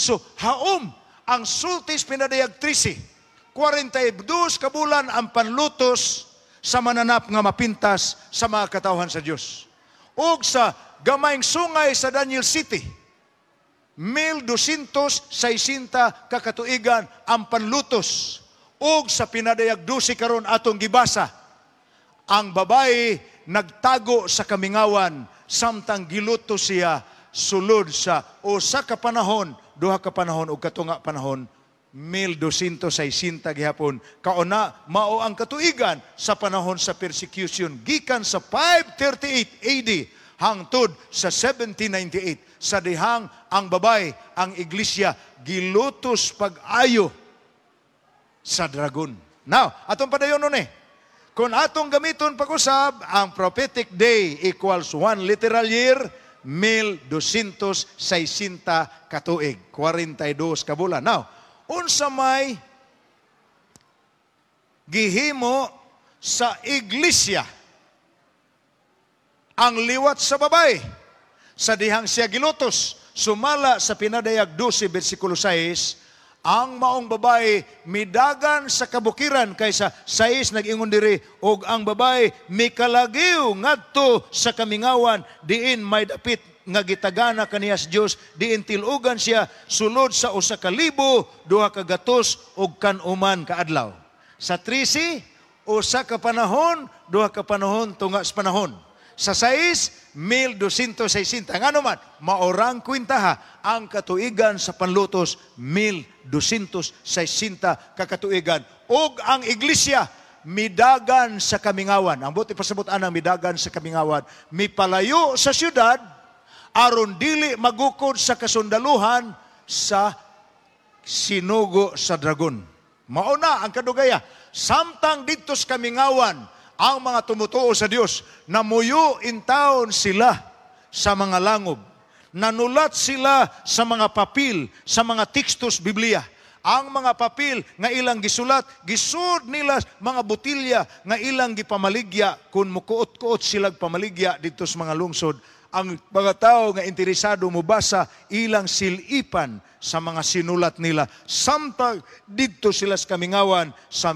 So, haom ang sultis pinadayag 13. 42 kabulan ang panlutos sa mananap nga mapintas sa mga katawhan sa Dios. Ug sa gamayng sungay sa Daniel City, 1260 kakatuigan ang panlutos. Ug sa pinadayag 12 karon atong gibasa, ang babae nagtago sa kamingawan samtang giluto siya sulod sa usa ka panahon, duha ka panahon ug katunga panahon 1260 gihapon. Kauna mao ang katuigan sa panahon sa persecution gikan sa 538 AD hangtod sa 1798 sa dihang ang babay ang iglesia gilutos pag-ayo sa dragon. Now, atong padayon nun kung atong gamiton pag-usab, ang prophetic day equals 1 literal year, 1260 katuig, 42 ka bulan. Now, unsa may gihimo sa iglesia ang liwat sa babay sa dihang siya gilutos, sumala sa pinadayag 12 bersikulo 6, ang maong babae midagan sa kabukiran kaysa 6 nag-ingon diri, og ang babae mikalagiw ngadto sa kamingawan diin may dapit nga gitagana kaniya sa Dios, diin tilugan siya sulod sa 1,000, 200 og kanuman kaadlaw. Sa 13, 1 ka panahon, 2 ka panahon tunga sa panahon. Sa 6, 1260. Ngano man, maorang kwintaha ang katuigan sa panlutos, 1260 kakatuigan. Ug ang iglesia, midagan sa kamingawan. Ang buti pasabot anang midagan sa kamingawan. Mipalayo sa syudad, aron dili magukod sa kasundaluhan sa sinugo sa dragon. Mauna ang kadugaya. Samtang dito sa kamingawan, ang mga tumutuo sa Diyos, namuyo in town sila sa mga langob. Nanulat sila sa mga papel, sa mga tekstos Biblia. Ang mga papel nga ilang gisulat, gisud nila mga botilya nga ilang gipamaligya kung mukuot-kuot sila pamaligya dito sa mga lungsod. Ang mga tao nga interesado mubasa ilang silipan sa mga sinulat nila. Samtang dito sila sa kamingawan sa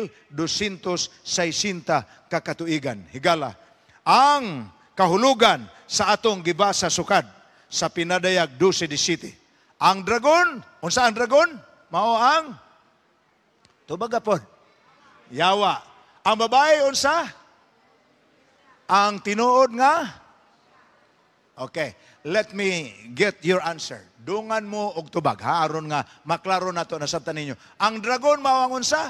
1260 kakatuigan. Higala, ang kahulugan sa atong gibasa sukad sa pinadayag 12:17. Ang dragon, unsa ang dragon? Mao ang tubagapon. Yawa. Ang babae unsa? Ang tinuod nga? Okay, let me get your answer. Dungan mo og tubag, ha? Aron nga maklaro nato na sabtan ninyo. Ang dragon mao ang unsa?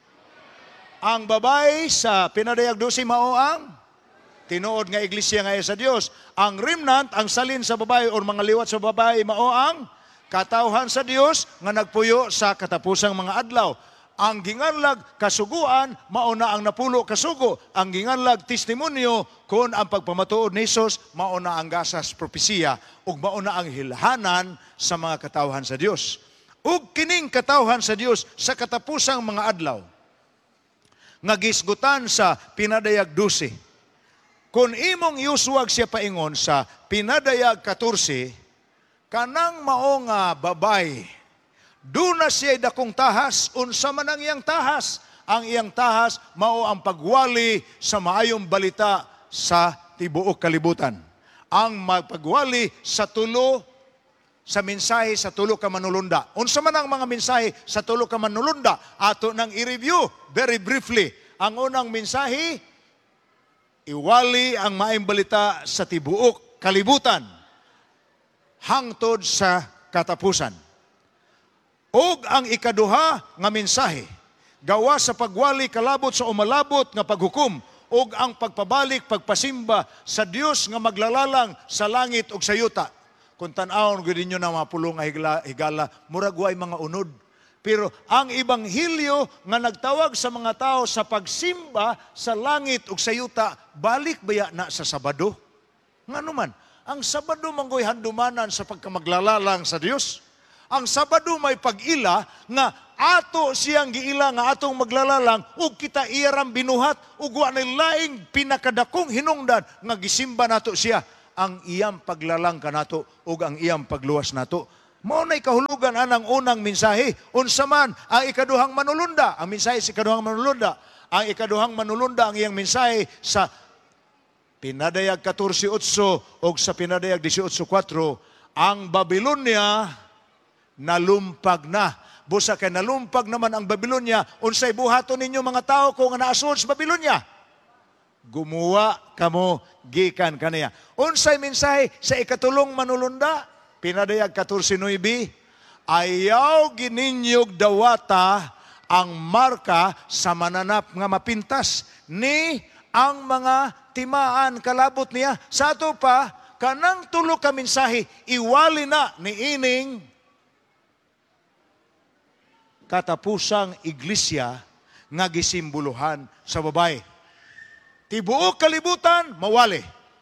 Ang babae sa pinadayag 12 mao ang tinuod nga iglesia nga sa Dios. Ang remnant, ang salin sa babae o mga liwat sa babae mao ang katawhan sa Dios nga nagpuyo sa katapusang mga adlaw. Ang ginganlag kasuguan, mauna ang napulo kasugo. Ang ginganlag testimonyo, kung ang pagpamatuod ni Jesus, mauna ang gasas propesiya, ug mauna ang hilhanan sa mga katawhan sa Dios. Ug kining katawhan sa Dios sa katapusang mga adlaw, nga gisgutan sa pinadayag 12. Kung imong iuswag siya paingon sa pinadayag 14, kanang mao nga babay, duna siya dakong tahas, unsa man ang iyang tahas. Ang iyang tahas, mao ang pagwali sa maayong balita sa tibuok kalibutan. Ang magpagwali sa tulo, sa mensahe sa tulo ka manulunda. Unsa man ang mga mensahe sa tulo ka manulunda, ato nang i-review very briefly. Ang unang mensahe, iwali ang maayong balita sa tibuok kalibutan hangtod sa katapusan. Og ang ikaduha nga mensahe, gawa sa pagwali kalabot sa umalabot nga paghukom, og ang pagpabalik, pagpasimba sa Dios nga maglalalang sa langit ug sa yuta. Kung tan-awon gud ninyo na mga pulong nga higala, murag way mga unod. Pero ang ebanghelyo nga nagtawag sa mga tao sa pagsimba sa langit ug sa yuta, balik baya na sa Sabado? Ngano man, ang Sabado manggoy handumanan sa pagkamaglalang sa Dios. Ang Sabado may pag-ila nga ato siyang giila nga atong maglalalang ug kita iyarang binuhat ug wa na laing pinakadakong hinungdan nga gisimba nato siya, ang iyang paglalang kanato ug ang iyang pagluwas nato. Mao na'y kahulugan anang unang mensahe. Unsa man ang ikaduhang manulunda? Ang mensahe sa ikaduhang manulunda. Ang ikaduhang manulunda ang iyang mensahe sa Pinadayag 14:8 o sa Pinadayag 18:4, ang Babylonia nalumpag na. Busa kay nalumpag naman ang Babylonia, unsay buhaton ninyo mga tao kung naasud sa Babylonia? Gumawa kamo gikan kaniya. Unsay mensahe sa ikatulong manulunda? Pinadayag 14:9, ayaw gininyog dawata ang marka sa mananap nga mapintas ni ang mga timaan kalabot niya. Sa ato pa, kanang tulo ka mensahe, iwali na ni ining katapusang iglesia nga gisimboluhan sa babae. Tibuok kalibutan, mawali.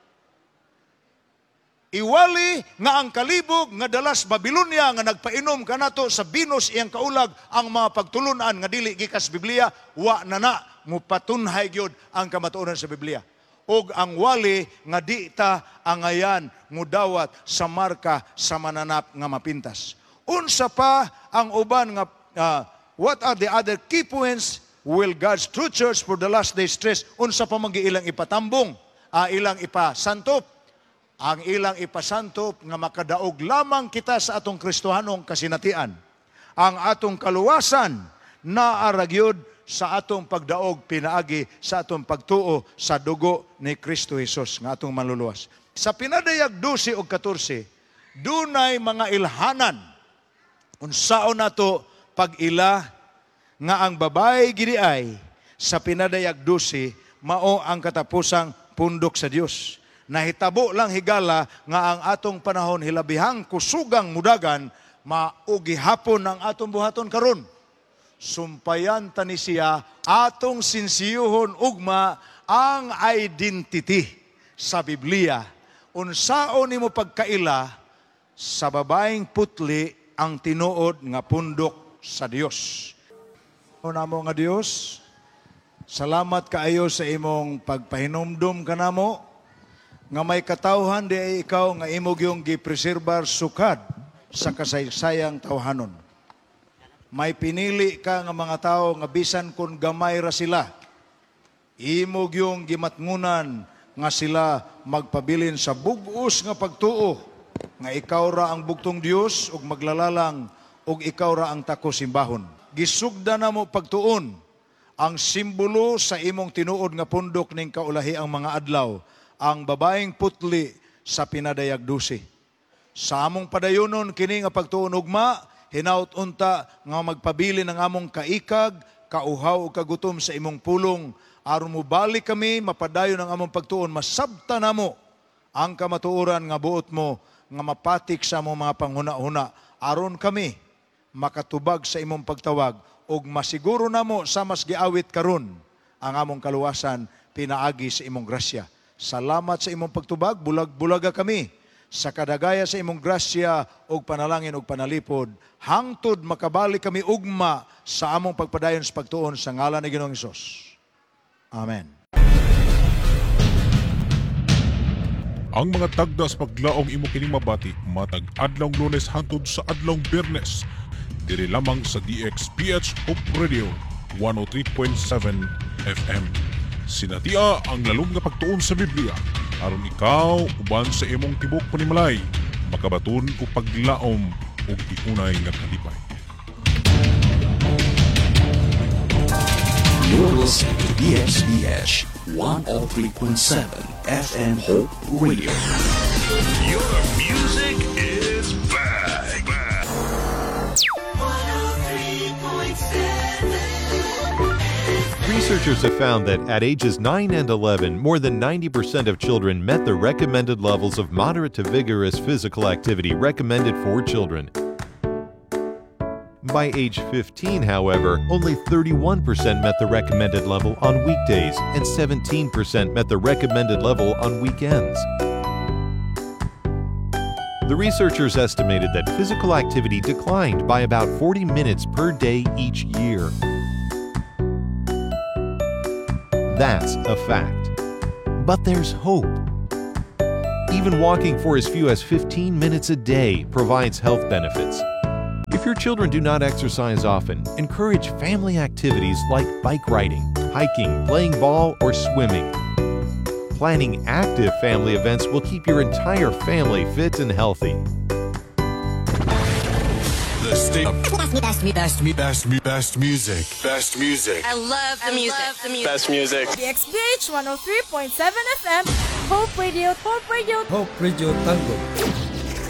Iwali nga ang kalibog nga dalas Babylonia nga nagpainom kanato sa Venus iyang kaulag ang mga pagtulunan nga dili gikas Biblia, wa na mupatunhay gyud ang kamatuoran sa Biblia. Og ang wali nga di ta angayan mudawat sa marka sa mananap nga mapintas. Unsa pa ang uban nga what are the other key points will God's true church for the last day stress? Unsa pa ilang ipatambong, ilang ipasantop? Ang ilang ipasantop nga makadaog lamang kita sa atong Kristohanong kasinatian. Ang atong kaluwasan naaragyod sa atong pagdaog pinaagi sa atong pagtuo sa dugo ni Kristo Jesus nga atong manluluwas. Sa Pinadayag 12 ug 14, dunay mga ilhanan unsaon nato pag-ila nga ang babae giniay sa Pinadayag 12 mao ang katapusang pundok sa Dios. Nahitabo lang higala nga ang atong panahon hilabihang kusugang mudagan maugihapon ang atong buhaton karon. Sumpayan tani siya atong sinsiyuhon ugma ang identity sa Biblia. Unsaon nimo pagkaila sa babaeng putli ang tinuod nga pundok sa Dios. Namo nga Dios, salamat kaayo sa imong pagpahinumdum kanamo nga may katawhan di ay ikaw nga imog yung gipreserbar sukad sa kasaysayang tawhanon. May pinili ka nga mga tao nga bisan kun gamay ra sila, imog yung gimatngunan nga sila magpabilin sa bug-os nga pagtuo nga ikaw ra ang bugtong Dios ug maglalalang ug ikaw ra ang tako simbahon. Gisugda na mo pagtuon ang simbolo sa imong tinuod nga pundok ning kaulahi ang mga adlaw, ang babaeng putli sa Pinadayag 12. Sa among padayonon kini nga pagtuon ugma, hinaut unta nga magpabili ng among kaikag, kauhaw ug kagutom sa imong pulong, aron mo balik kami mapadayon ang among pagtuon, masabta namo ang kamatuoran nga buot mo nga mapatik sa among mga panghuna-huna, aron kami makatubag sa imong pagtawag ug masiguro namo sa mas giawit karon ang among kaluwasan pinaagi sa imong grasya. Salamat sa imong pagtubag, bulag-bulaga kami sa kadagaya sa imong grasya ug panalangin ug panalipod, hangtod makabalik kami ugma sa among pagpadayon sa pagtuon sa ngalan ni Ginoong Hesus. Amen. Ang mga tagda sa paglaong imo kining mabati matag adlong Lunes hangtod sa adlong Biyernes diri lamang sa DXPH Hope Radio 103.7 FM. Sinatia ang lalong nga pagtuon sa Biblia aron ikaw uban sa imong tibok panimalay makabaton o paglaom o iunay nga kalipay. You're listening to DXPH 103.7 FM Hope Radio. Your music is back. 103.7. Researchers have found that at ages 9 and 11, more than 90% of children met the recommended levels of moderate to vigorous physical activity recommended for children. By age 15, however, only 31% met the recommended level on weekdays and 17% met the recommended level on weekends. The researchers estimated that physical activity declined by about 40 minutes per day each year. That's a fact. But there's hope. Even walking for as few as 15 minutes a day provides health benefits. If your children do not exercise often, encourage family activities like bike riding, hiking, playing ball, or swimming. Planning active family events will keep your entire family fit and healthy. The state best music. Best music. I love the music. Best music. DXBH 103.7 FM, Hope Radio, Hope Radio. Hope Radio Tango.